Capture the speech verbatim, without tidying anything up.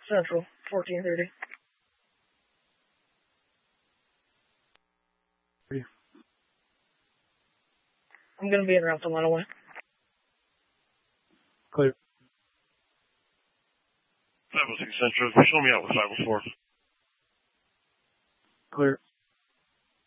Central, fourteen thirty. I'm going to be in route to Lenawee. Clear. five oh six Central, show me out with five oh four. Clear.